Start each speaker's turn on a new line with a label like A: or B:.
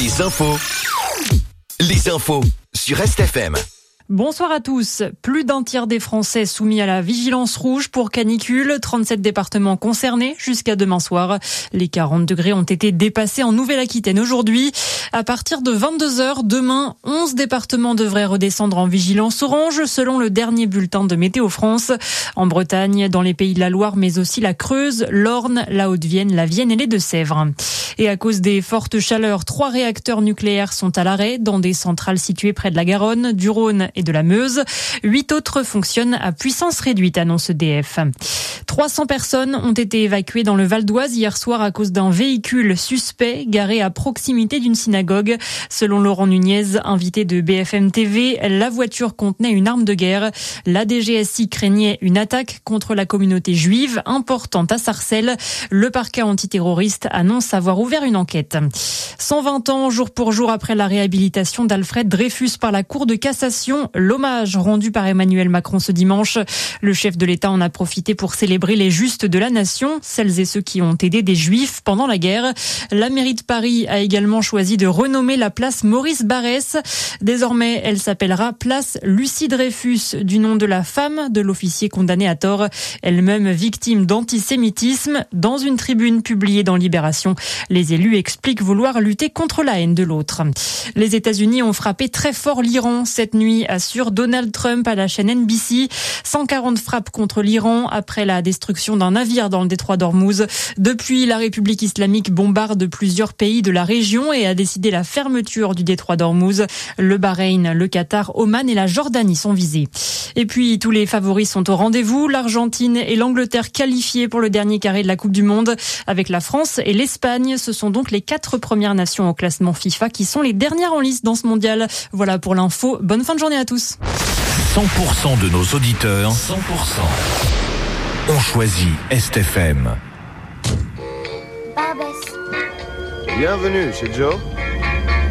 A: Les infos sur RestFM.
B: Bonsoir à tous. Plus d'un tiers des Français soumis à la vigilance rouge pour canicule. 37 départements concernés jusqu'à demain soir. Les 40 degrés ont été dépassés en Nouvelle-Aquitaine aujourd'hui. À partir de 22h, demain, 11 départements devraient redescendre en vigilance orange selon le dernier bulletin de Météo France. En Bretagne, dans les Pays de la Loire, mais aussi la Creuse, l'Orne, la Haute-Vienne, la Vienne et les Deux-Sèvres. Et à cause des fortes chaleurs, 3 réacteurs nucléaires sont à l'arrêt dans des centrales situées près de la Garonne, du Rhône et de la Meuse. 8 autres fonctionnent à puissance réduite, annonce EDF. 300 personnes ont été évacuées dans le Val d'Oise hier soir à cause d'un véhicule suspect garé à proximité d'une synagogue. Selon Laurent Nunez, invité de BFM TV, la voiture contenait une arme de guerre. La DGSI craignait une attaque contre la communauté juive importante à Sarcelles. Le parquet antiterroriste annonce avoir ouvert une enquête. 120 ans, jour pour jour après la réhabilitation d'Alfred Dreyfus par la Cour de cassation, l'hommage rendu par Emmanuel Macron ce dimanche. Le chef de l'État en a profité pour célébrer les justes de la nation, celles et ceux qui ont aidé des Juifs pendant la guerre. La mairie de Paris a également choisi de renommer la place Maurice Barrès. Désormais, elle s'appellera place Lucie Dreyfus, du nom de la femme de l'officier condamné à tort, elle-même victime d'antisémitisme. Dans une tribune publiée dans Libération, les élus expliquent vouloir lutter contre la haine de l'autre. Les États-Unis ont frappé très fort l'Iran cette nuit, assure Donald Trump à la chaîne NBC. 140 frappes contre l'Iran après la destruction d'un navire dans le détroit d'Ormuz. Depuis, la République islamique bombarde plusieurs pays de la région et a décidé la fermeture du détroit d'Ormuz. Le Bahreïn, le Qatar, Oman et la Jordanie sont visés. Et puis, tous les favoris sont au rendez-vous. L'Argentine et l'Angleterre qualifiées pour le dernier carré de la Coupe du Monde. Avec la France et l'Espagne, ce sont donc les 4 premières nations au classement FIFA qui sont les dernières en liste dans ce mondial. Voilà pour l'info. Bonne fin de journée à tous.
A: 100% de nos auditeurs, 100% ont choisi RestFM.
C: Bienvenue chez Joe.